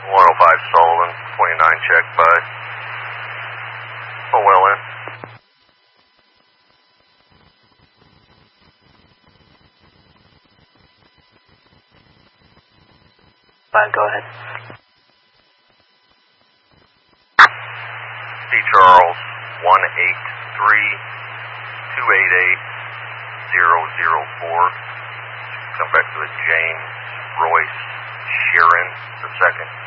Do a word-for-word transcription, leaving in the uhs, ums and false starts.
one oh five Sullivan, twenty-nine check, bud. Oh, well in. Fine, go ahead. C. Charles, one eight three, two eight eight, zero zero four. Come back to a James Royce Sheeran the second.